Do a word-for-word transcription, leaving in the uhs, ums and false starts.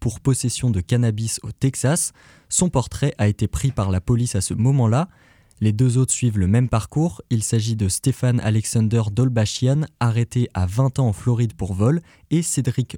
pour possession de cannabis au Texas. Son portrait a été pris par la police à ce moment-là. Les deux autres suivent le même parcours. Il s'agit de Stéphane Alexander Dolbachian, arrêté à vingt ans en Floride pour vol, et Cédric